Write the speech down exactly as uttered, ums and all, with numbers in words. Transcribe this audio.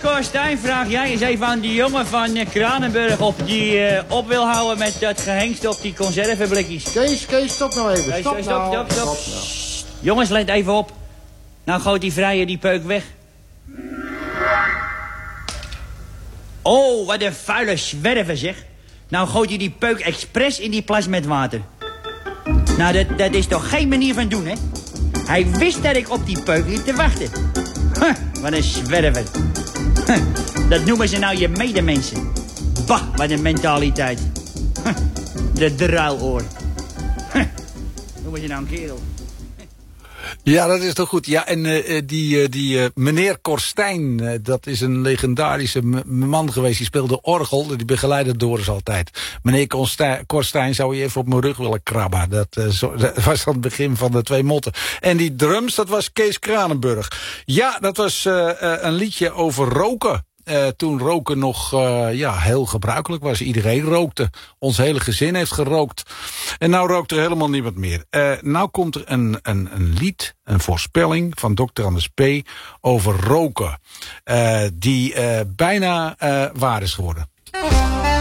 Cor Stijn, vraag jij eens even aan die jongen van uh, Kranenburg... of die uh, op wil houden met dat gehengst op die conserveblikjes. Kees, Kees, stop nou even. Kees, Stop, stop, nou. stop, stop, Stop nou. Jongens, let even op. Nou gooit die vrije die peuk weg. Oh, wat een vuile zwerver, zeg. Nou gooit hij die peuk expres in die plas met water. Nou, dat, dat is toch geen manier van doen, hè? Hij wist dat ik op die peuk liep te wachten. Huh, wat een zwerver. Huh, dat noemen ze nou je medemensen. Bah, wat een mentaliteit. Huh, de druiloor. Huh, noemen ze nou een kerel. Ja, dat is toch goed. Ja, en uh, die, uh, die uh, meneer Korstijn, uh, dat is een legendarische m- man geweest. Die speelde orgel, die begeleidde Doris altijd. Meneer Korstijn, Korstijn zou je even op mijn rug willen krabben. Dat, uh, zo, dat was aan het begin van de twee motten. En die drums, dat was Kees Kranenburg. Ja, dat was uh, uh, een liedje over roken. Uh, toen roken nog uh, ja, heel gebruikelijk was. Iedereen rookte. Ons hele gezin heeft gerookt. En nou rookt er helemaal niemand meer. Uh, nou komt er een, een, een lied, een voorspelling van dokter Anders P. over roken. Uh, die uh, bijna uh, waar is geworden.